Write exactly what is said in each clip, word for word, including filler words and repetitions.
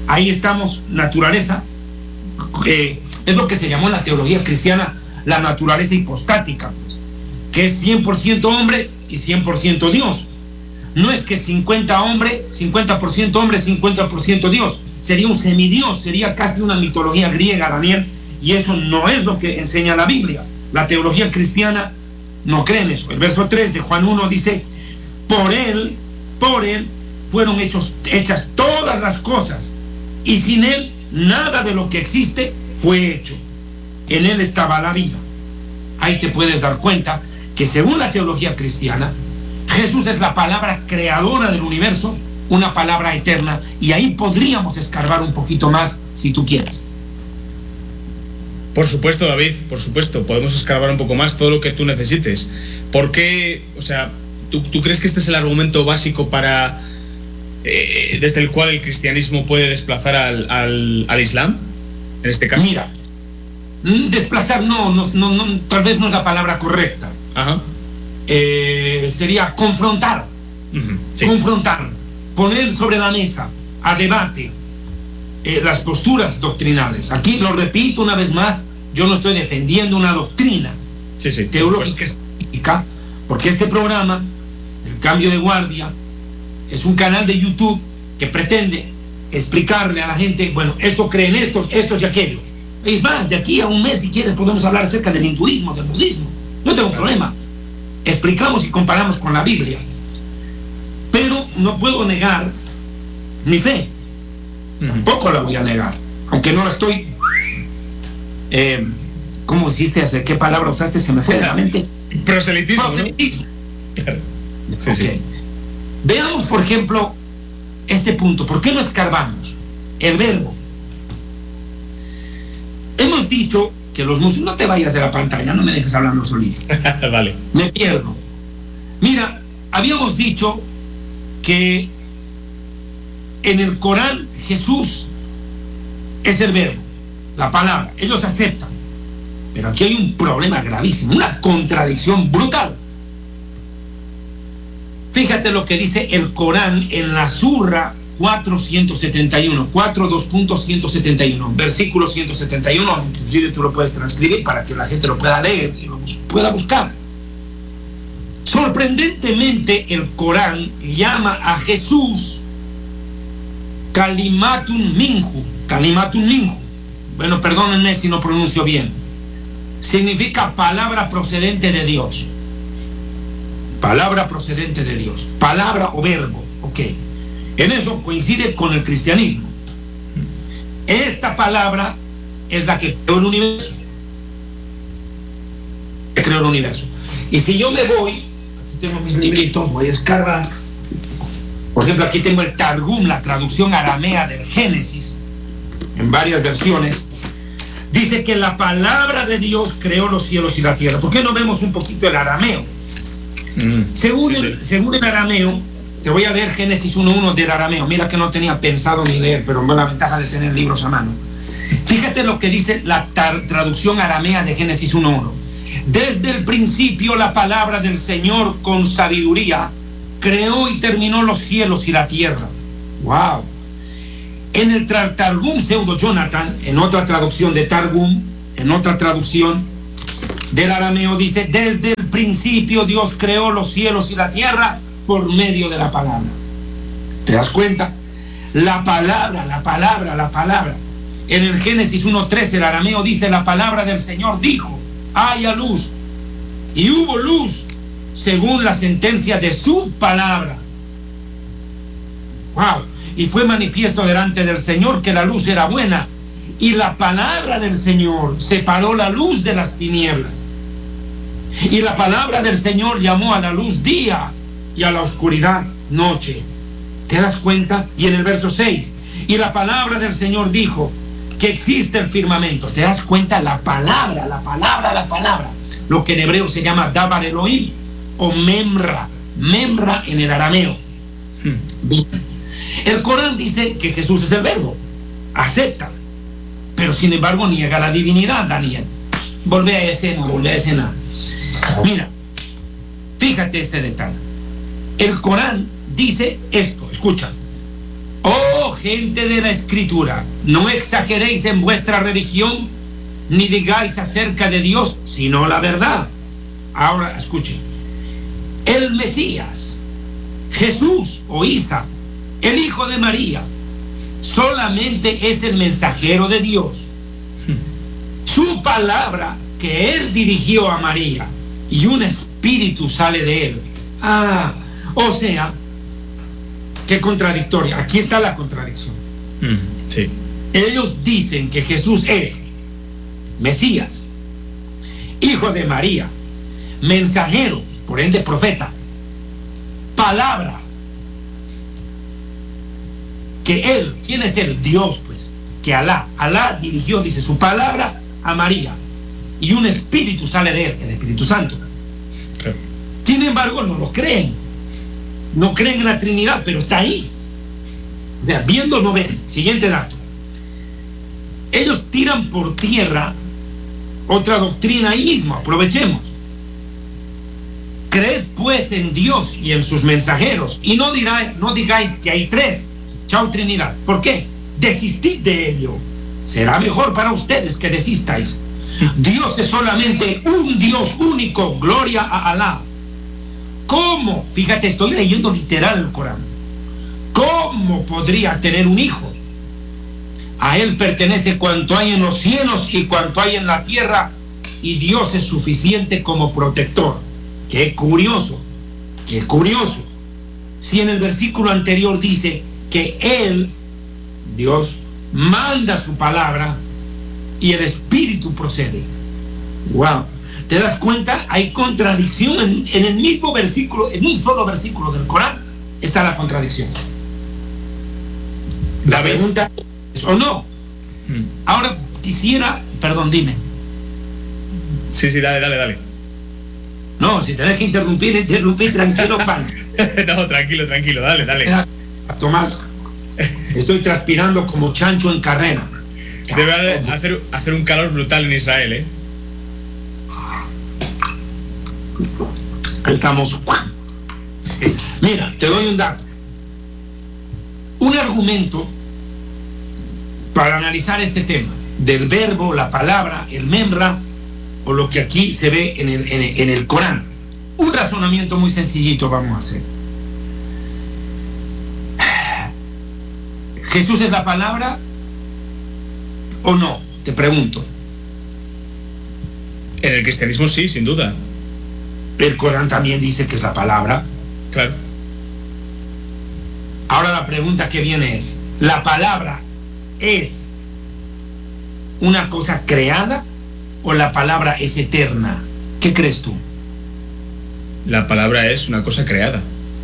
Ahí estamos, naturaleza, eh, es lo que se llamó en la teología cristiana la naturaleza hipostática, pues, que es cien por ciento hombre y cien por ciento Dios. No es que cincuenta hombre, cincuenta por ciento hombre, cincuenta por ciento Dios. Sería un semidios, sería casi una mitología griega, Daniel, y eso no es lo que enseña la Biblia. La teología cristiana no cree en eso. El verso tres de Juan uno dice: por él, por él fueron hechos, hechas todas las cosas, y sin él nada de lo que existe fue hecho. En él estaba la vida. Ahí te puedes dar cuenta que según la teología cristiana, Jesús es la palabra creadora del universo, una palabra eterna, y ahí podríamos escarbar un poquito más si tú quieres. Por supuesto, David, por supuesto, podemos escarbar un poco más todo lo que tú necesites. ¿Por qué, o sea, tú, tú crees que este es el argumento básico para, eh, desde el cual el cristianismo puede desplazar al, al, al Islam, en este caso? Mira, desplazar no, no, no, no, tal vez no es la palabra correcta. Ajá. Eh, sería confrontar, uh-huh, sí. confrontar, poner sobre la mesa, a debate, eh, las posturas doctrinales. Aquí lo repito una vez más, yo no estoy defendiendo una doctrina sí, sí, teológica específica, porque este programa, El Cambio de Guardia, es un canal de YouTube que pretende explicarle a la gente, bueno, esto creen estos, estos y aquellos. Es más, de aquí a un mes, si quieres, podemos hablar acerca del hinduismo, del budismo. No tengo claro. problema. Explicamos y comparamos con la Biblia. Pero no puedo negar mi fe. Uh-huh. Tampoco la voy a negar. Aunque no la estoy... Eh, ¿Cómo hiciste hacer? ¿Qué palabra usaste? Se me fue de la mente. Proselitismo. Proselitismo. ¿No? Claro. Sí, okay. sí. Veamos, por ejemplo, este punto. ¿Por qué no escarbamos? El verbo. Hemos dicho que los musulmanes... No te vayas de la pantalla, no me dejes hablando solito. Vale. Me pierdo. Mira, habíamos dicho que en el Corán Jesús es el verbo, la palabra. Ellos aceptan. Pero aquí hay un problema gravísimo, una contradicción brutal. Fíjate lo que dice el Corán en la Surra cuatro ciento setenta y uno, cuatro dos punto ciento setenta y uno, versículo ciento setenta y uno, inclusive tú lo puedes transcribir para que la gente lo pueda leer y lo pueda buscar. Sorprendentemente el Corán llama a Jesús Kalimatun Minhu, Kalimatun Minhu. Bueno, perdónenme si no pronuncio bien. Significa palabra procedente de Dios. Palabra procedente de Dios. Palabra o verbo, ok. En eso coincide con el cristianismo. Esta palabra es la que creó el universo. Que creó el universo. Y si yo me voy, aquí tengo mis libritos, voy a escarbar. Por ejemplo, aquí tengo el Targum, la traducción aramea del Génesis, en varias versiones. Dice que la palabra de Dios creó los cielos y la tierra. ¿Por qué no vemos un poquito el arameo? Mm, según, sí, sí. El, según el arameo, te voy a leer Génesis uno uno del arameo. Mira que no tenía pensado ni leer, pero la ventaja de tener libros a mano. Fíjate lo que dice la traducción aramea de Génesis uno uno. Desde el principio la palabra del Señor con sabiduría creó y terminó los cielos y la tierra. ¡Wow! En el Targum Pseudo Jonathan, en otra traducción de Targum, en otra traducción del arameo, dice: desde el principio Dios creó los cielos y la tierra por medio de la palabra. ¿Te das cuenta? La palabra, la palabra, la palabra. En el Génesis uno trece el arameo dice: la palabra del Señor dijo, haya luz, y hubo luz según la sentencia de su palabra. Wow. Y fue manifiesto delante del Señor que la luz era buena, y la palabra del Señor separó la luz de las tinieblas. Y la palabra del Señor llamó a la luz día y a la oscuridad noche. ¿Te das cuenta? Y en el verso seis, y la palabra del Señor dijo que existe el firmamento. ¿Te das cuenta? La palabra, la palabra, la palabra. Lo que en hebreo se llama Dabar Elohim o Memra. Memra en el arameo. Bien. El Corán dice que Jesús es el verbo. Acepta. Pero sin embargo niega la divinidad, Daniel. Volvé a escena, volvé a escena. Mira, fíjate este detalle. El Corán dice esto, escucha. Oh gente de la Escritura, no exageréis en vuestra religión, ni digáis acerca de Dios, sino la verdad. Ahora, escuchen. El Mesías, Jesús o Isa, el Hijo de María, solamente es el mensajero de Dios. Su palabra que él dirigió a María y un espíritu sale de él. Ah, o sea, qué contradictoria. Aquí está la contradicción. Mm, sí. Ellos dicen que Jesús es Mesías, Hijo de María, mensajero, por ende profeta, palabra, que él, ¿quién es él? Dios, pues, que Alá, Alá dirigió, dice, su palabra a María y un espíritu sale de él, el Espíritu Santo. Claro. Sin embargo, no lo creen, no creen en la Trinidad, pero está ahí. O sea, viendo no ven. Siguiente dato. Ellos tiran por tierra otra doctrina ahí mismo, aprovechemos. Creed pues en Dios y en sus mensajeros, y no, dirá, no digáis que hay tres. Chao Trinidad. ¿Por qué? Desistid de ello. Será mejor para ustedes que desistáis. Dios es solamente un Dios único. Gloria a Alá. ¿Cómo? Fíjate, estoy leyendo literal el Corán. ¿Cómo podría tener un hijo? A él pertenece cuanto hay en los cielos y cuanto hay en la tierra, y Dios es suficiente como protector. Qué curioso, qué curioso. Si en el versículo anterior dice que él, Dios, manda su palabra y el espíritu procede. Wow. ¿Te das cuenta? Hay contradicción en, en el mismo versículo, en un solo versículo del Corán está la contradicción. La pregunta es o no. Ahora quisiera, perdón, dime. Sí, sí, dale, dale, dale. No, si tenés que interrumpir, interrumpir, tranquilo, pan. No, tranquilo, tranquilo, dale, dale. A tomar. Estoy transpirando como chancho en carrera. Debe hacer, hacer un calor brutal en Israel, ¿eh? Estamos. Sí. Mira, te doy un dato. Un argumento para analizar este tema del verbo, la palabra, el memra, o lo que aquí se ve en el, en el, en el Corán. Un razonamiento muy sencillito vamos a hacer. ¿Jesús es la palabra o no? Te pregunto. En el cristianismo sí, sin duda. El Corán también dice que es la palabra. Claro. Ahora la pregunta que viene es, ¿la palabra es una cosa creada o la palabra es eterna? ¿Qué crees tú? La palabra es una cosa creada.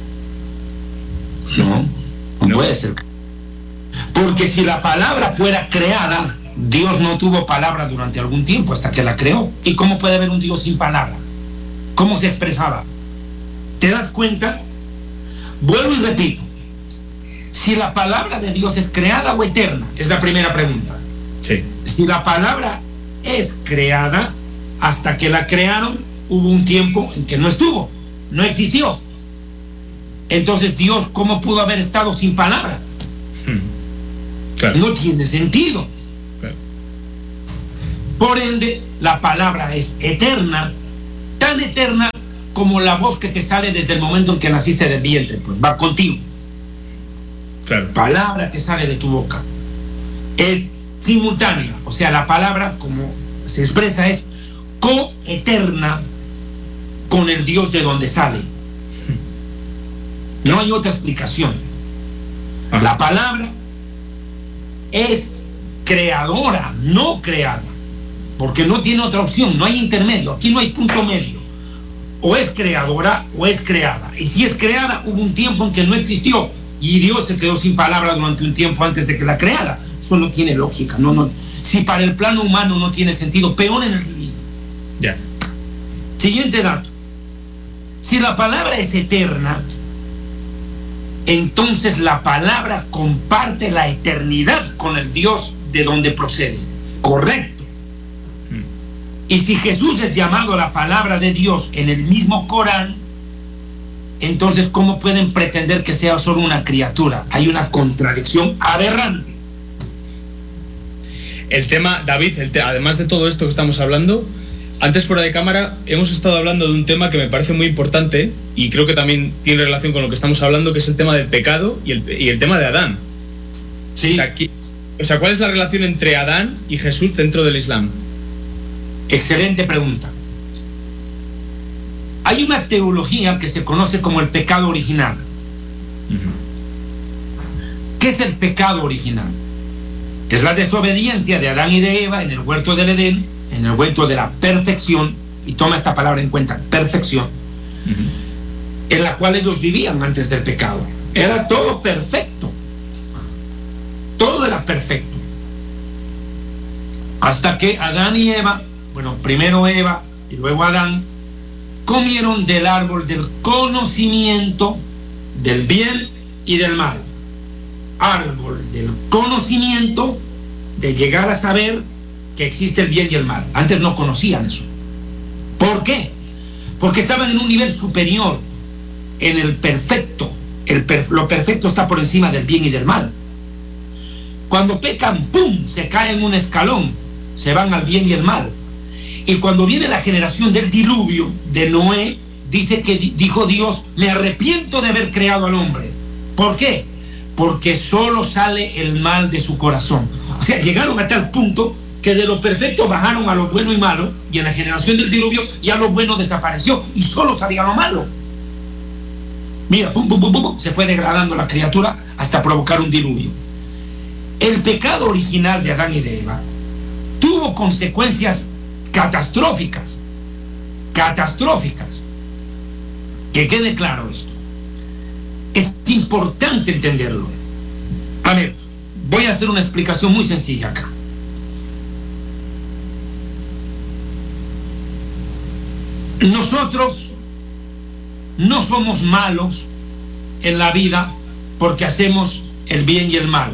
No, no, no puede ser. Porque si la palabra fuera creada, Dios no tuvo palabra durante algún tiempo hasta que la creó. ¿Y cómo puede haber un Dios sin palabra? ¿Cómo se expresaba? ¿Te das cuenta? Vuelvo y repito. Si la palabra de Dios es creada o eterna, es la primera pregunta. Sí. Si la palabra es creada, hasta que la crearon, hubo un tiempo en que no estuvo, no existió. Entonces, Dios, ¿cómo pudo haber estado sin palabra? Hmm. Claro. No tiene sentido. Claro. Por ende, la palabra es eterna, tan eterna como la voz que te sale desde el momento en que naciste del vientre, pues va contigo. Claro. Palabra que sale de tu boca es simultánea, o sea, la palabra como se expresa es coeterna con el Dios de donde sale. No hay otra explicación. Ajá. La palabra es creadora, no creada, porque no tiene otra opción, no hay intermedio, aquí no hay punto medio. O es creadora o es creada. Y si es creada, hubo un tiempo en que no existió y Dios se quedó sin palabra durante un tiempo antes de que la creara. Eso no tiene lógica. No, no. Si para el plano humano no tiene sentido, peor en el divino. Ya. Siguiente dato. Si la palabra es eterna, entonces la palabra comparte la eternidad con el Dios de donde procede. Correcto. Y si Jesús es llamado la palabra de Dios en el mismo Corán, entonces ¿cómo pueden pretender que sea solo una criatura? Hay una contradicción aberrante. El tema, David, el te además de todo esto que estamos hablando, antes fuera de cámara hemos estado hablando de un tema que me parece muy importante y creo que también tiene relación con lo que estamos hablando, que es el tema del pecado y el, y el tema de Adán. Sí. O sea, aquí, o sea, ¿cuál es la relación entre Adán y Jesús dentro del Islam? Excelente pregunta. Hay una teología que se conoce como el pecado original. Uh-huh. ¿Qué es el pecado original? Es la desobediencia de Adán y de Eva en el huerto del Edén, en el huerto de la perfección, y toma esta palabra en cuenta, perfección, uh-huh. en la cual ellos vivían antes del pecado. Era todo perfecto. Todo era perfecto. Hasta que Adán y Eva, bueno, primero Eva y luego Adán, comieron del árbol del conocimiento del bien y del mal. Árbol del conocimiento, de llegar a saber que existe el bien y el mal. Antes no conocían eso. ¿Por qué? Porque estaban en un nivel superior, en el perfecto. El per lo perfecto está por encima del bien y del mal. Cuando pecan, ¡pum!, se caen en un escalón, se van al bien y el mal. Y cuando viene la generación del diluvio de Noé, dice que dijo Dios, me arrepiento de haber creado al hombre. ¿Por qué? Porque solo sale el mal de su corazón. O sea, llegaron a tal punto que de lo perfecto bajaron a lo bueno y malo, y en la generación del diluvio ya lo bueno desapareció y solo salía lo malo. Mira, pum, pum, pum, pum, se fue degradando la criatura hasta provocar un diluvio. El pecado original de Adán y de Eva tuvo consecuencias catastróficas, catastróficas. Que quede claro esto. Es importante entenderlo. A ver, voy a hacer una explicación muy sencilla acá. Nosotros no somos malos en la vida porque hacemos el bien y el mal.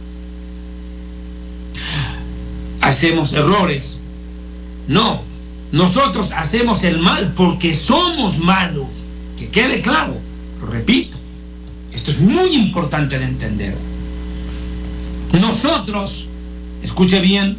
Hacemos errores. No, nosotros hacemos el mal porque somos malos. Que quede claro, lo repito. Esto es muy importante de entender. Nosotros, escuche bien,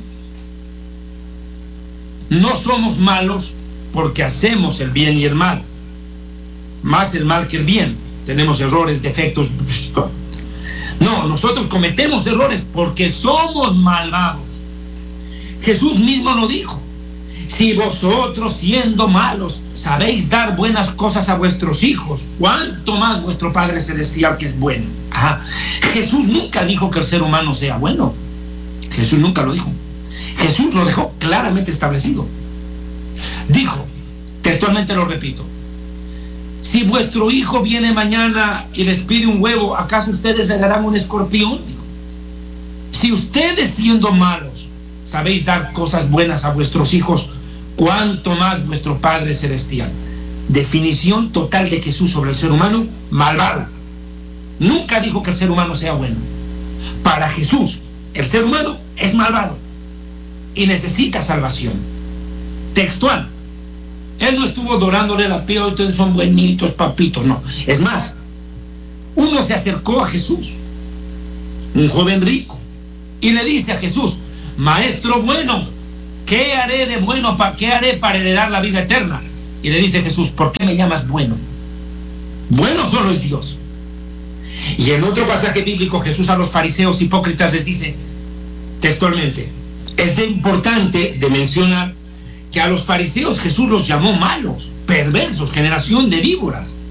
no somos malos porque hacemos el bien y el mal. Más el mal que el bien. Tenemos errores, defectos. No, nosotros cometemos errores porque somos malvados. Jesús mismo lo dijo. Si vosotros, siendo malos, sabéis dar buenas cosas a vuestros hijos, ¿cuánto más vuestro Padre Celestial, que es bueno? Ajá. Jesús nunca dijo que el ser humano sea bueno. Jesús nunca lo dijo. Jesús lo dejó claramente establecido. Dijo, textualmente lo repito, si vuestro hijo viene mañana y les pide un huevo, ¿acaso ustedes le darán un escorpión? Dijo. Si ustedes, siendo malos, sabéis dar cosas buenas a vuestros hijos, cuánto más vuestro Padre Celestial. Definición total de Jesús sobre el ser humano: malvado. Nunca dijo que el ser humano sea bueno. Para Jesús, el ser humano es malvado y necesita salvación. Textual. Él no estuvo dorándole la piel, ustedes son buenitos, papitos, no. Es más, uno se acercó a Jesús, un joven rico, y le dice a Jesús: Maestro bueno, ¿qué haré de bueno? ¿Para qué haré para heredar la vida eterna? Y le dice Jesús: ¿por qué me llamas bueno? Bueno solo es Dios. Y en otro pasaje bíblico, Jesús a los fariseos hipócritas les dice textualmente: es importante de mencionar que a los fariseos Jesús los llamó malos, perversos, generación de víboras.